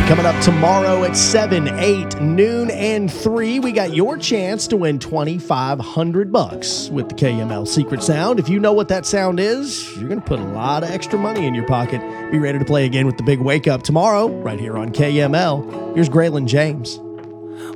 Coming up tomorrow at 7, 8, noon, and 3, we got your chance to win $2,500 with the KML Secret Sound. If you know what that sound is, you're going to put a lot of extra money in your pocket. Be ready to play again with the Big Wake Up tomorrow, right here on KML. Here's Graylin James.